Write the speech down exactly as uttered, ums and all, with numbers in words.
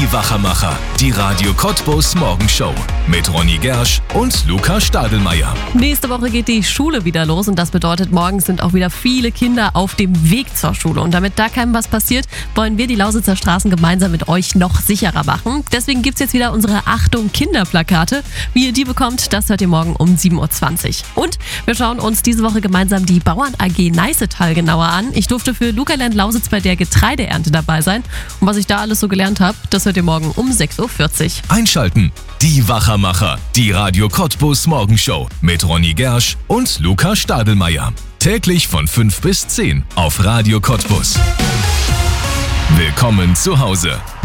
Die Wachermacher, die Radio Cottbus Morgenshow mit Ronny Gersch und Luca Stadelmeier. Nächste Woche geht die Schule wieder los und das bedeutet, morgen sind auch wieder viele Kinder auf dem Weg zur Schule. Und damit da keinem was passiert, wollen wir die Lausitzer Straßen gemeinsam mit euch noch sicherer machen. Deswegen gibt's jetzt wieder unsere Achtung Kinderplakate. Wie ihr die bekommt, das hört ihr morgen um sieben Uhr zwanzig. Und wir schauen uns diese Woche gemeinsam die Bauern A G Neißetal genauer an. Ich durfte für Luca-Land Lausitz bei der Getreideernte dabei sein. Und was ich da alles so gelernt habe, das hört ihr morgen um sechs Uhr vierzig. Einschalten. Die Wachermacher, die Radio Cottbus Morgenshow mit Ronny Gersch und Luca Stadelmeier. Täglich von fünf bis zehn auf Radio Cottbus. Willkommen zu Hause.